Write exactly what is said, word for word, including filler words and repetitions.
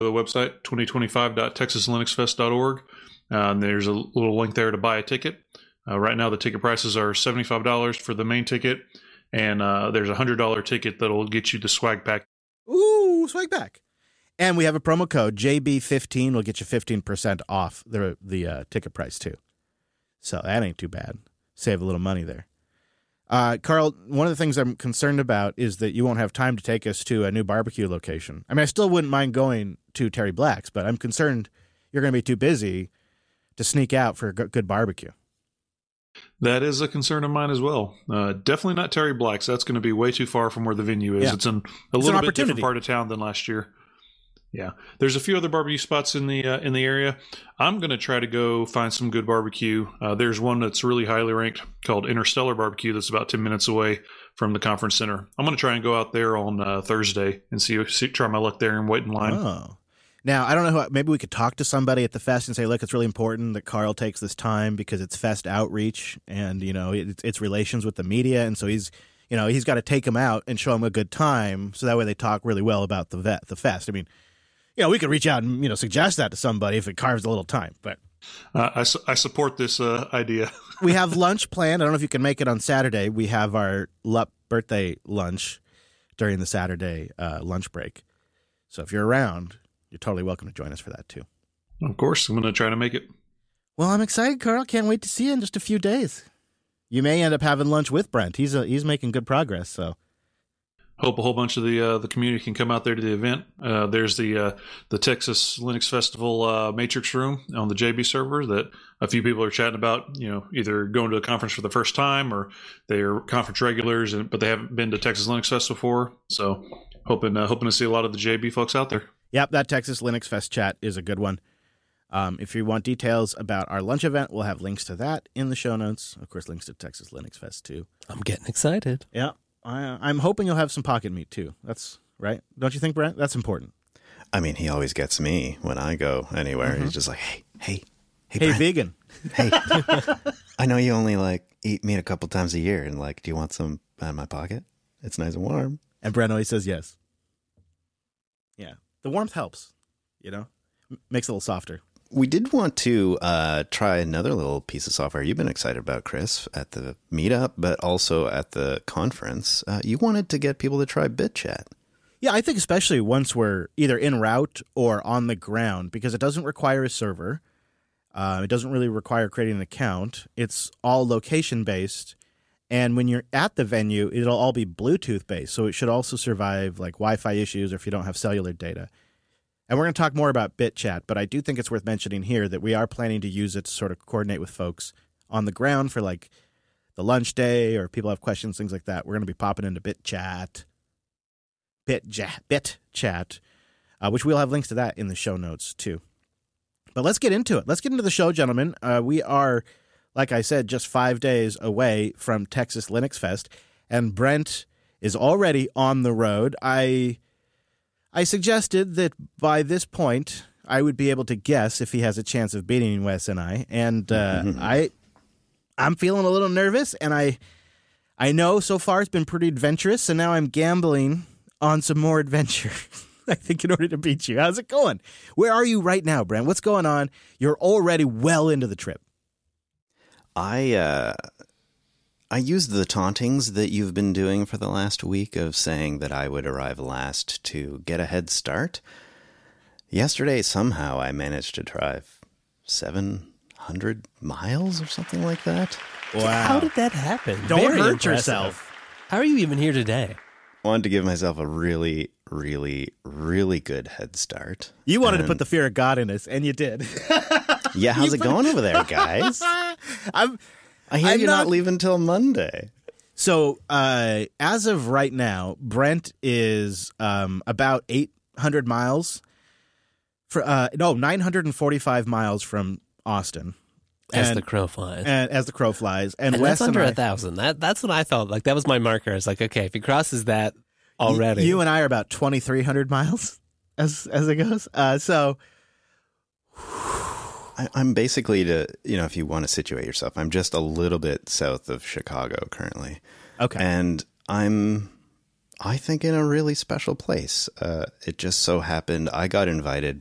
the website, twenty twenty-five dot texas linux fest dot org. Uh, and there's a little link there to buy a ticket. Uh, right now, the ticket prices are seventy-five dollars for the main ticket, and uh, there's a one hundred dollars ticket that'll get you the swag pack. Ooh, swag pack. And we have a promo code, J B fifteen will get you fifteen percent off the, the uh, ticket price, too. So that ain't too bad. Save a little money there. Uh, Carl, one of the things I'm concerned about is that you won't have time to take us to a new barbecue location. I mean, I still wouldn't mind going to Terry Black's, but I'm concerned you're going to be too busy to sneak out for a good barbecue. That is a concern of mine as well. Uh, definitely not Terry Black's. That's going to be way too far from where the venue is. Yeah. It's in a it's little bit different part of town than last year. Yeah, there's a few other barbecue spots in the uh, in the area. I'm going to try to go find some good barbecue. Uh, there's one that's really highly ranked called Interstellar Barbecue that's about ten minutes away from the conference center. I'm going to try and go out there on uh, Thursday and see, see try my luck there and wait in line. Oh. Now, I don't know, who, maybe we could talk to somebody at the fest and say, look, it's really important that Carl takes this time because it's fest outreach and, you know, it's, it's relations with the media. And so he's, you know, he's got to take them out and show them a good time so that way they talk really well about the vet, the fest. I mean, you know, we could reach out and, you know, suggest that to somebody if it carves a little time. But uh, I, su- I support this uh, idea. We have lunch planned. I don't know if you can make it on Saturday. We have our L U P birthday lunch during the Saturday uh, lunch break. So if you're around, you're totally welcome to join us for that, too. Of course. I'm going to try to make it. Well, I'm excited, Carl. Can't wait to see you in just a few days. You may end up having lunch with Brent. He's a, he's making good progress, so. Hope a whole bunch of the uh, the community can come out there to the event. Uh, there's the uh, the Texas Linux Festival uh, Matrix room on the J B server that a few people are chatting about. You know, either going to a conference for the first time or they are conference regulars, and but they haven't been to Texas Linux Fest before. So, hoping uh, hoping to see a lot of the J B folks out there. Yep, that Texas Linux Fest chat is a good one. Um, if you want details about our lunch event, we'll have links to that in the show notes. Of course, links to Texas Linux Fest too. I'm getting excited. Yeah. I, I'm hoping you'll have some pocket meat, too. That's right. Don't you think, Brent? That's important. I mean, he always gets me when I go anywhere. Mm-hmm. He's just like, hey, hey, hey, hey, Brent. vegan. Hey, I know you only, like, eat meat a couple times a year. And, like, do you want some in my pocket? It's nice and warm. And Brent always says yes. Yeah. The warmth helps, you know? M- makes it a little softer. We did want to uh, try another little piece of software you've been excited about, Chris, at the meetup, but also at the conference. Uh, you wanted to get people to try BitChat. Yeah, I think especially once we're either en route or on the ground, because it doesn't require a server. Uh, it doesn't really require creating an account. It's all location-based. And when you're at the venue, it'll all be Bluetooth-based. So it should also survive like Wi-Fi issues or if you don't have cellular data. And we're going to talk more about BitChat, but I do think it's worth mentioning here that we are planning to use it to sort of coordinate with folks on the ground for like the lunch day or people have questions, things like that. We're going to be popping into BitChat, BitChat, BitChat, uh, which we'll have links to that in the show notes too. But let's get into it. Let's get into the show, gentlemen. Uh, we are, like I said, just five days away from Texas Linux Fest, and Brent is already on the road. I... I suggested that by this point, I would be able to guess if he has a chance of beating Wes and I. And uh, mm-hmm. I, I'm feeling a little nervous, and I I know so far it's been pretty adventurous, and now I'm gambling on some more adventure, I think, in order to beat you. How's it going? Where are you right now, Brent? What's going on? You're already well into the trip. I... Uh... I used the tauntings that you've been doing for the last week of saying that I would arrive last to get a head start. Yesterday, somehow, I managed to drive seven hundred miles or something like that. Wow. How did that happen? Don't Very hurt impressive. yourself. How are you even here today? I wanted to give myself a really, really, really good head start. You wanted and... to put the fear of God in us, and you did. Yeah, how's it going over there, guys? I'm... I hear I'm you're not, not leaving until Monday. So uh, as of right now, Brent is um, about eight hundred miles. For uh, no, nine hundred forty-five miles from Austin. As and, the crow flies. And, as the crow flies. And, and Wes that's under and a I, thousand. That, that's what I felt. Like, that was my marker. It's like, okay, if he crosses that already. You, you and I are about twenty-three hundred miles as, as it goes. Uh, so... I'm basically, to, you know, if you want to situate yourself, I'm just a little bit south of Chicago currently. Okay. And I'm I think in a really special place. Uh, it just so happened I got invited